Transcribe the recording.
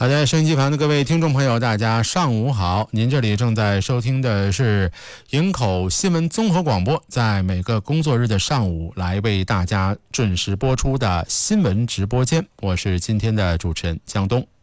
好的，收音机旁的各位听众朋友，大家上午好！您这里正在收听的是营口新闻综合广播，在每个工作日的上午来为大家准时播出的新闻直播间。我是今天的主持人江东。